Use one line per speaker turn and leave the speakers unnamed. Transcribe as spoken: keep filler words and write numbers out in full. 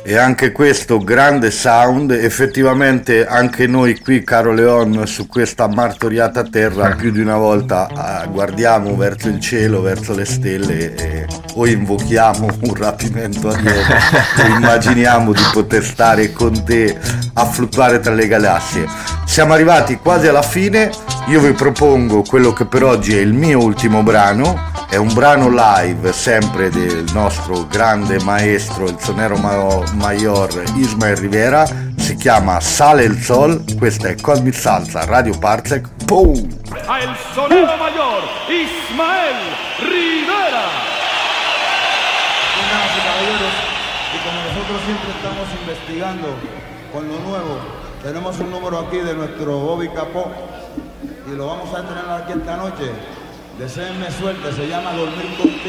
E anche questo grande sound, effettivamente anche noi qui, caro Leon, su questa martoriata terra più di una volta eh, guardiamo verso il cielo, verso le stelle e o invochiamo un rapimento alieno o immaginiamo di poter stare con te a fluttuare tra le galassie. Siamo arrivati quasi alla fine, io vi propongo quello che per oggi è il mio ultimo brano. È un brano live sempre del nostro grande maestro, il sonero ma- mayor Ismael Rivera, si chiama Sale el Sol, questa è Call Me Salsa, Radio Parsec, ¡pum!
A el sonero mayor Ismael Rivera.
Damas y caballeros, y como nosotros siempre estamos investigando con lo nuevo, tenemos un número aquí de nuestro Bobby Capó y lo vamos a estrenar aquí esta noche. Deseenme suerte, se llama Dormir Contigo.